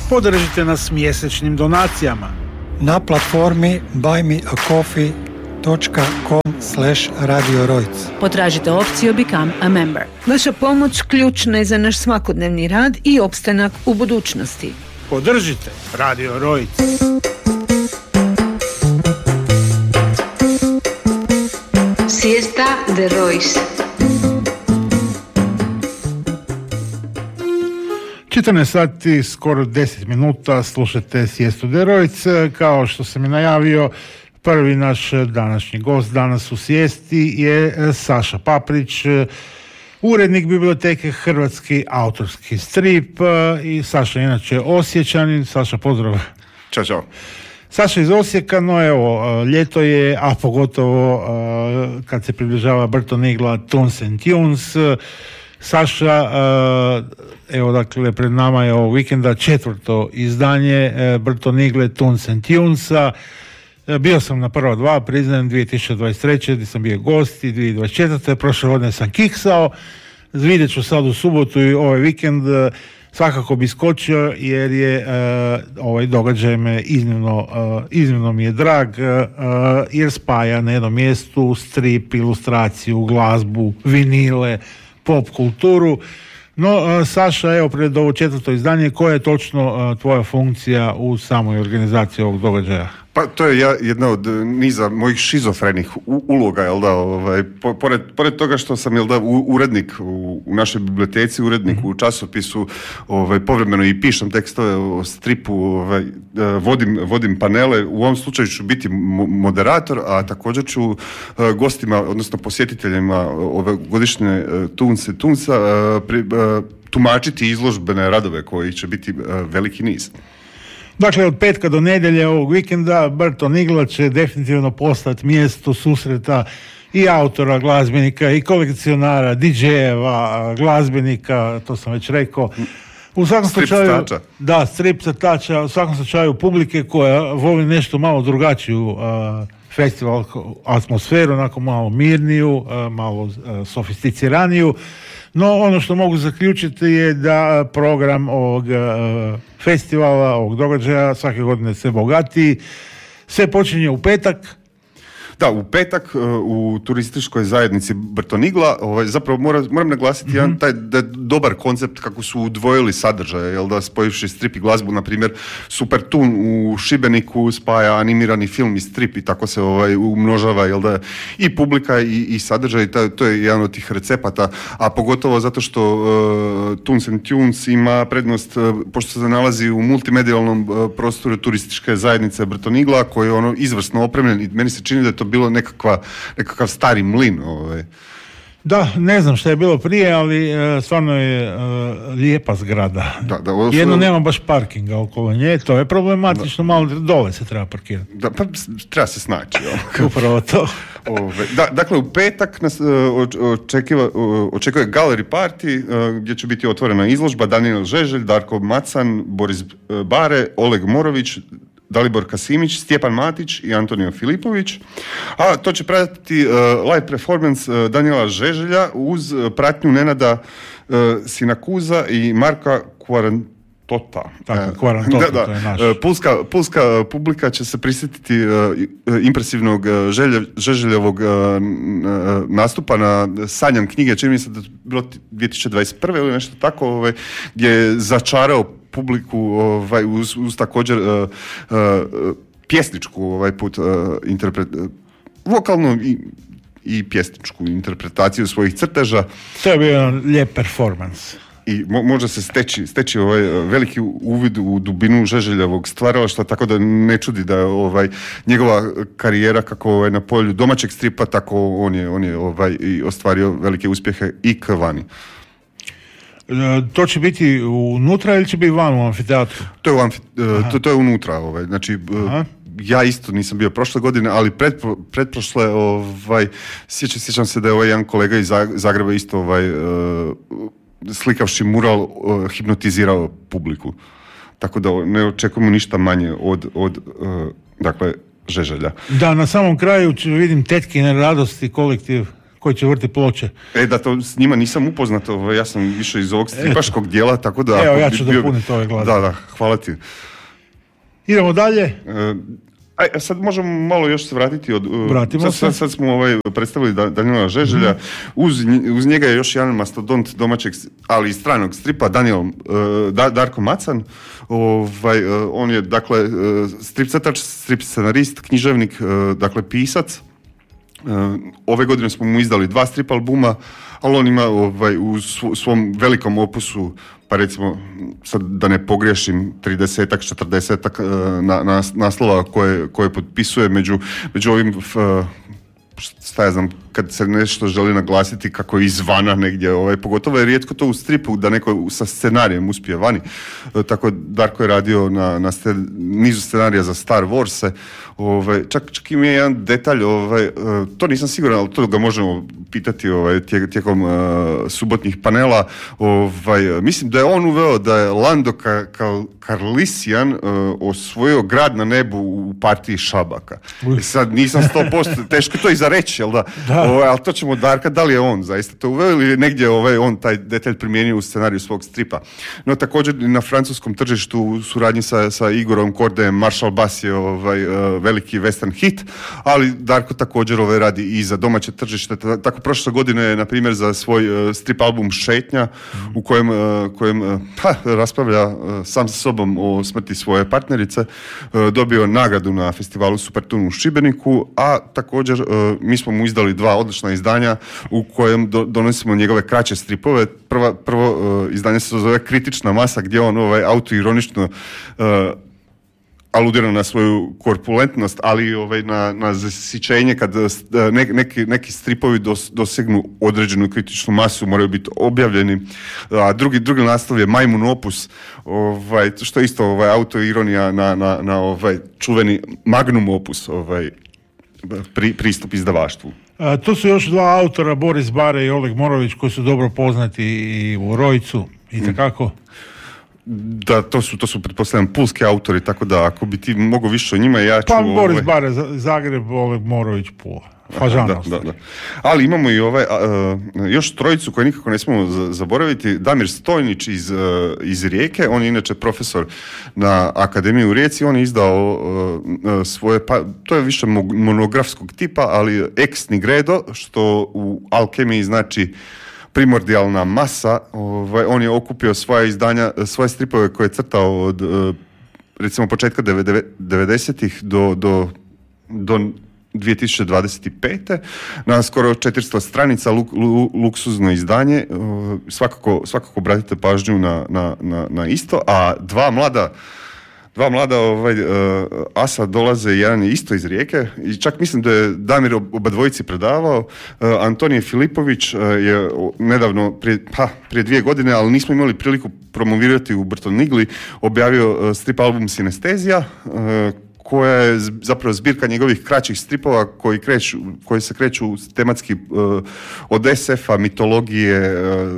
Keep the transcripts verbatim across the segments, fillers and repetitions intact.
Podržite nas mjesečnim donacijama na platformi buy me a coffee dot com slash radio rojc. Potražite opciju Become a Member. Vaša pomoć ključna je za naš svakodnevni rad i opstanak u budućnosti. Podržite Radio Rojc. Siesta de Rojc. četrnaest sati, skoro deset minuta, slušate Siestu de Rojc. Kao što sam i najavio, prvi naš današnji gost danas u Sjesti je Saša Paprić, urednik biblioteke Hrvatski autorski strip, i Saša inače Osječanin. Saša, pozdrav. Ćao, čao. Saša iz Osijeka, no evo, ljeto je, a pogotovo kad se približava Brton Igla Tunes and Tunes. Saša, evo dakle, pred nama je ovog vikenda četvrto izdanje Brton Igle Tunes and Tunesa. Bio sam na prva dva, priznajem, dvije tisuće dvadeset treće gdje sam bio gost, i dvije tisuće dvadeset četvrte prošle godine sam kiksao. Vidjet ću sad u subotu i ovaj vikend, svakako bi skočio jer je uh, ovaj događaj me iznimno, uh, iznimno mi je drag, uh, jer spaja na jednom mjestu strip, ilustraciju, glazbu, vinile, pop kulturu. No, uh, Saša, evo pred ovo četvrto izdanje, koja je točno uh, tvoja funkcija u samoj organizaciji ovog događaja? Pa to je ja, jedna od niza mojih šizofrenih u, uloga, jel da, ovaj, po, pored, pored toga što sam, jel da, u, urednik u, u našoj biblioteci, urednik mm-hmm. u časopisu, ovaj, povremeno i pišem tekstove o stripu, ovaj, vodim, vodim panele, u ovom slučaju ću biti moderator, a također ću uh, gostima, odnosno posjetiteljima ove godišnje uh, Tunse Tunsa uh, pri, uh, tumačiti izložbene radove koji će biti uh, veliki niz. Dakle, od petka do nedjelje ovog vikenda Brton Igla će definitivno postati mjesto susreta i autora, glazbenika, i kolekcionara, didžejeva, glazbenika, to sam već rekao. U svakom strip slučaju, crtača. Da, strip crtača, u svakom slučaju publike koja voli nešto malo drugačiju uh, festival atmosferu, onako malo mirniju, uh, malo uh, sofisticiraniju. No, ono što mogu zaključiti je da program ovog uh, festivala, ovog događaja svake godine sve bogatiji. Sve počinje u petak. Da, u petak u turističkoj zajednici Brton Igla, ovaj, zapravo mora, moram naglasiti mm-hmm. jedan taj da, dobar koncept kako su udvojili sadržaje, jel da, spojivši strip i glazbu, na primjer Super Tun u Šibeniku spaja animirani film i strip i tako se ovaj, umnožava, jel da, i publika i, i sadržaj, to, to je jedan od tih recepata, a pogotovo zato što uh, Tunes and Tunes ima prednost, uh, pošto se nalazi u multimedijalnom uh, prostoru turističke zajednice Brton Igla, koji je ono izvrsno opremljen, i meni se čini da je to bilo nekakva, nekakav stari mlin. Ovaj. Da, ne znam šta je bilo prije, ali uh, stvarno je uh, lijepa zgrada. Da, da, ovo... Jedno nema baš parkinga okolo nje, to je problematično, da. Malo dole se treba parkirati. Da, pa treba se snaći. Upravo to. Ove, da, dakle, u petak nas uh, očekiva, uh, očekuje Gallery Party, uh, gdje će biti otvorena izložba Daniel Žeželj, Darko Macan, Boris Bare, Oleg Morović, Dalibor Kasimić, Stjepan Matić i Antonio Filipović, a to će pratiti uh, live performance uh, Daniela Žeželja uz uh, pratnju Nenada uh, Sinakuza i Marka Kvarantota. Tako, Kvarantota, da, da. To je naš. Uh, pulska, pulska publika će se prisjetiti uh, impresivnog uh, želje, Žeželjevog uh, nastupa na Sanjam knjige, čini mi se da je bilo dvije tisuće dvadeset prve ili nešto tako, ovaj, gdje je začarao publiku ovaj, uz, uz također uh, uh, pjesničku ovaj put uh, interpret, uh, vokalnu i, i pjesničku interpretaciju svojih crteža. To je bio jedan lijep performans. I mo- može se steći, steći ovaj veliki uvid u dubinu Žeželjevog stvaralaštva, tako da ne čudi da je ovaj, njegova karijera kako ovaj, na polju domaćeg stripa, tako on je, on je ovaj, i ostvario velike uspjehe i k vani. To će biti unutra ili će biti van u amfiteatru? To je, u amfi, to, to je unutra. Ovaj. Znači, Aha. ja isto nisam bio prošle godine, ali pretpro, pretprošle, ovaj, sjećam, sjećam se da je ovaj jedan kolega iz Zagreba isto ovaj, slikavši mural hipnotizirao publiku. Tako da ne očekujemo ništa manje od, od dakle, Žeželja. Da, na samom kraju vidim Tetkine radosti, kolektiv koji će vrti ploče. E, da, to s njima nisam upoznat, ja sam više iz ovog stripaškog dijela, tako da... Evo, ja ću bio... dopuniti ove glazbe. Da, da, hvala ti. Idemo dalje. E, Aj, sad možemo malo još se vratiti od... Vratimo sad, se. Sad, sad smo ovaj, predstavili Danila Žeželja. Mm-hmm. Uz, uz njega je još jedan mastodont domaćeg, ali i stranog stripa, Daniel, uh, da, Darko Macan. Ovaj, uh, on je, dakle, uh, strip crtač, strip scenarist, književnik, uh, dakle, pisac. Uh, ove godine smo mu izdali dva strip albuma, ali on ima ovaj, u svom velikom opusu, pa recimo, sad da ne pogriješim, tridesetak, četrdesetak na, na, naslova koje, koje potpisuje među, među ovim, šta ja znam, kad se nešto želi naglasiti kako je izvana negdje, ovaj, pogotovo je rijetko to u stripu da neko sa scenarijem uspije vani. E, tako Darko je radio na, na ste, nizu scenarija za Star Wars-e. Ovaj, čak, čak im je jedan detalj, ovaj, to nisam siguran, ali to ga možemo pitati ovaj, tijek, tijekom uh, subotnjih panela. Ovaj, mislim da je on uveo da je Lando Ka, Ka, Calrissian uh, osvojio grad na nebu u partiji Šabaka. I sad nisam sto posto, teško to i za reći, jel da? da. Ovaj, ali to ćemo Darka, da li je on zaista to uveo ili je negdje ovaj, on taj detalj primijenio u scenariju svog stripa. No također na francuskom tržištu u suradnji sa, sa Igorom Kordejem, Marshall Bass je ovaj, uh, veliki western hit, ali Darko također ovaj, radi i za domaće tržište. Tako prošle godine je, na primjer, za svoj uh, strip album Šetnja, mm. u kojem, uh, kojem uh, ha, raspravlja uh, sam sa sobom o smrti svoje partnerice, uh, dobio nagradu na festivalu Supertun u Šibeniku, a također uh, mi smo mu izdali dva odlična izdanja u kojem do, donosimo njegove kraće stripove. Prva, prvo uh, izdanje se zove Kritična masa, gdje on ovaj, autoironično uh, aludira na svoju korpulentnost, ali ovaj, na, na zasićenje kad ne, neki, neki stripovi dos, dosegnu određenu kritičnu masu, moraju biti objavljeni. A drugi, drugi naslov je Majmun opus, ovaj, što je isto ovaj, autoironija na, na, na ovaj, čuveni Magnum opus, ovaj, pri, pristup izdavaštvu. A, to su još dva autora, Boris Bare i Oleg Morović, koji su dobro poznati i u Rojcu i takako. Da, to su, to su pretpostavljam pulski autori, tako da ako bi ti mogao više o njima, ja ću... Pa Boris ovaj... Bare, Zagreb, Oleg Morović, Pula. Fažanost. Da, da, da. Ali imamo i ovaj, a, još trojicu koje nikako ne smemo zaboraviti. Damir Stojnić iz, iz Rijeke, on je inače profesor na Akademiji u Rijeci, on je izdao a, svoje, pa, to je više monografskog tipa, ali ex nigredo, što u alkemiji znači primordijalna masa. Ovaj, on je okupio svoje izdanja, svoje stripove koje je crtao od recimo početka devedesetih do, do, do dvije tisuće dvadeset pete na skoro četiristo stranica, luk, lu, luksuzno izdanje. Svakako, svakako obratite pažnju na, na, na, na isto. A dva mlada Dva mlada ovaj, uh, asa dolaze, jedan je isto iz Rijeke i čak mislim da je Damir oba dvojici predavao. Uh, Antonije Filipović uh, je nedavno, prije, pa, prije dvije godine, ali nismo imali priliku promovirati u Brtonigli, objavio uh, strip album Sinestezija, uh, koja je zapravo zbirka njegovih kraćih stripova koji, kreću, koji se kreću tematski uh, od es efa, mitologije,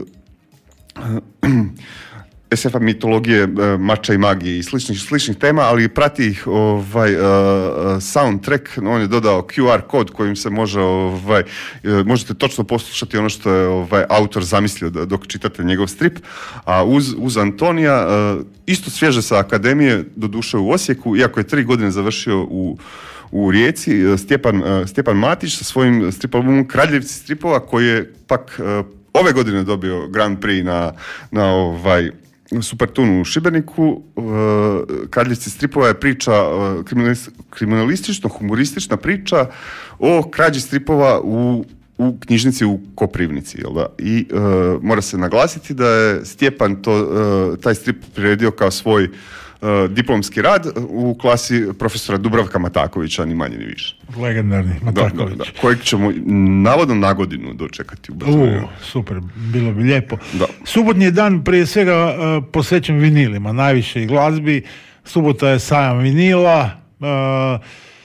uh, es efa mitologije, uh, mača i magije i sličnih, sličnih tema, ali prati ih ovaj, uh, soundtrack, on je dodao Q R kod kojim se može, ovaj, uh, možete točno poslušati ono što je ovaj, autor zamislio da, dok čitate njegov strip, a uz, uz Antonija, uh, isto svježe sa Akademije, doduše u Osijeku, iako je tri godine završio u u Rijeci, Stjepan, Stjepan Matić sa svojim strip albumom Kraljevci stripova, koji je pak uh, ove godine dobio Grand Prix na, na ovaj Supertunu u Šibeniku. Uh, Kraljevci stripova je priča, uh, kriminalistično-humoristična priča o krađi stripova u, u knjižnici u Koprivnici. Jel da? I uh, mora se naglasiti da je Stjepan to, uh, taj strip priredio kao svoj Uh, diplomski rad u klasi profesora Dubravka Matakovića, ni manje ni više. Legendarni Mataković. Da, da, da. Kojeg ćemo navodno na godinu dočekati u Brtonu. Super, bilo bi lijepo. Da. Subotni je dan prije svega uh, posvećen vinilima, najviše i glazbi. Subota je sajam vinila, uh,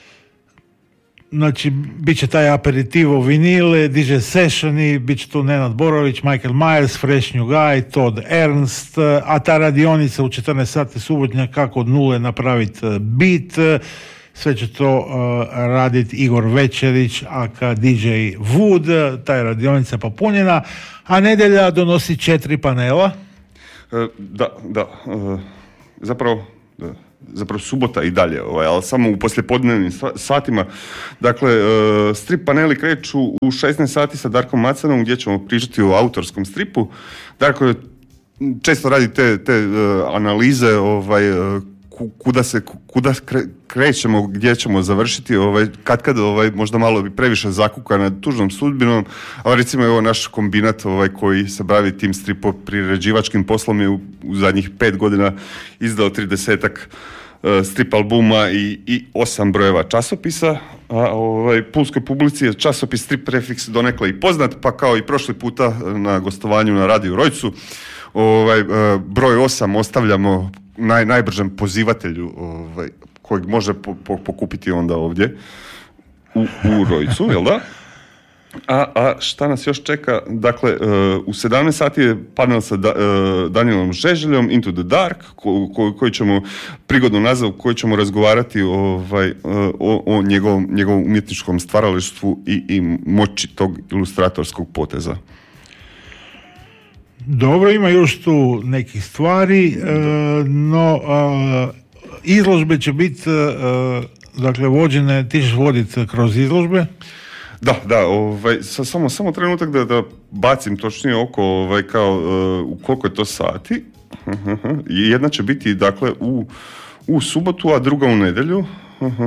znači bit će taj aperitivo vinile, D J sessioni, bit će tu Nenad Borović, Michael Myers, Fresh New Guy, Todd Ernst, a ta radionica u četrnaest sati subotnja kako od nule napraviti beat, sve će to uh, raditi Igor Večerić, aka D J Wood, ta je radionica popunjena, a nedjelja donosi četiri panela. E, da, da, e, zapravo... Da. zapravo subota i dalje, ovaj, ali samo u poslijepodnevnim satima. Dakle, e, strip paneli kreću u šesnaest sati sa Darkom Macanom, gdje ćemo pričati o autorskom stripu. Darko često radi te, te e, analize, ovaj, e, kuda se, kuda krećemo, gdje ćemo završiti, ovaj, kad kad ovaj, možda malo bi previše zakuka nad tužnom sudbinom, ali recimo evo naš kombinat ovaj, koji se bavi tim stripo priređivačkim poslom je u, u zadnjih pet godina izdao tridesetak uh, strip albuma i, i osam brojeva časopisa, a ovaj, pulskoj publici je časopis Strip Prefiks donekle i poznat, pa kao i prošli puta na gostovanju na Radiju Rojcu, ovaj, uh, broj osam ostavljamo Naj, najbržem pozivatelju ovaj, kojeg može po, po, pokupiti onda ovdje u, u Rojcu, jel da? A, a šta nas još čeka? Dakle, uh, u sedamnaest sati je panel sa da, uh, Danielom Žeželjom, Into the Dark, ko, ko, koji ćemo, prigodno nazav, koji ćemo razgovarati ovaj, uh, o, o njegovom, njegovom umjetničkom stvaralaštvu i, i moći tog ilustratorskog poteza. Dobro, ima još tu nekih stvari, e, no e, izložbe će biti, e, dakle, vođene, ti ćeš voditi kroz izložbe? Da, da, ovaj, sa, samo, samo trenutak da, da bacim točnije oko, ovaj, kao, uh, u koliko je to sati. Uh-huh. Jedna će biti, dakle, u, u subotu, a druga u nedjelju. Uh-huh.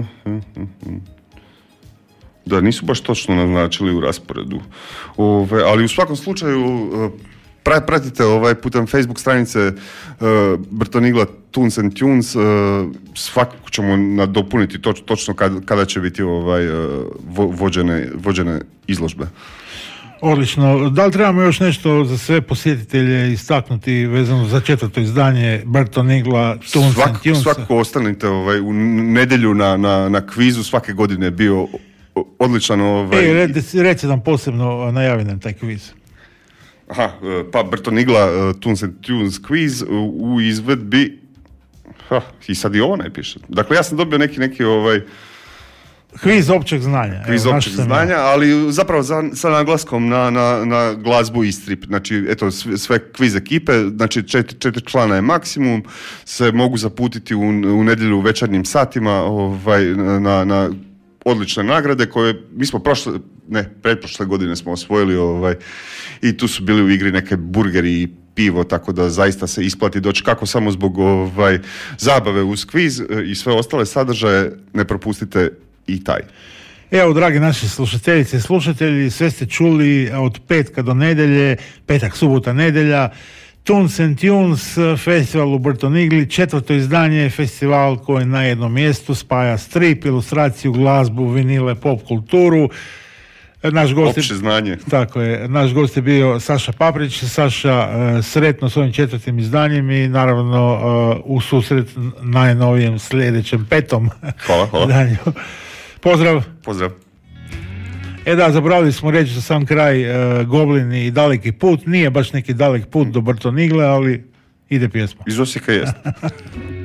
Da, nisu baš točno naznačili u rasporedu. Ove, ali u svakom slučaju uh, pratite ovaj putem Facebook stranice uh, Brtonigla Tunes and Tunes, uh, svakako ćemo nadopuniti toč, točno kad, kada će biti ovaj, uh, vo, vođene, vođene izložbe. Odlično. Da li trebamo još nešto za sve posjetitelje istaknuti vezano za četvrto izdanje Brtonigla Tunes Svak, and Tunes? Svakako ostanite ovaj, u nedjelju na, na, na kvizu, svake godine je bio odličan. Ovaj... E, reci nam posebno, najavi nam taj kviz. Aha, pa Brtonigla uh, Tunes and Tunes quiz uh, u izvedbi, ha, i sad i ovo ne piše. Dakle, ja sam dobio neki, neki ovaj... Kviz općeg znanja. Kviz Evo, općeg znanja, ja. Ali zapravo za, sa naglaskom na, na, na glazbu i strip. Znači, eto, sve, sve kviz ekipe, znači četiri, četiri člana je maksimum, se mogu zaputiti u, u nedjelju u večernjim satima ovaj, na, na odlične nagrade koje mi smo prošle, ne, pretprošle godine smo osvojili ovaj, i tu su bili u igri neke burgeri i pivo, tako da zaista se isplati doći kako samo zbog ovaj, zabave uz kviz i sve ostale sadržaje, ne propustite i taj. Evo, dragi naši slušateljice i slušatelji, sve ste čuli od petka do nedjelje, petak, subota, nedjelja, Tunes and Tunes, festival u Brtonigli, četvrto izdanje, festival koji na jednom mjestu spaja strip, ilustraciju, glazbu, vinile, pop kulturu. Naš gost Opće je, znanje. Tako je, naš gost je bio Saša Paprić. Saša, uh, sretno s ovim četvrtim izdanjem i naravno uh, u susret najnovijem sljedećem petom. Hvala, hvala. Danju. Pozdrav. Pozdrav. E da, zaboravili smo reći za sam kraj uh, Goblin i daleki put. Nije baš neki dalek put do Brtonigle, ali ide pjesma. Iz Osijeka jest.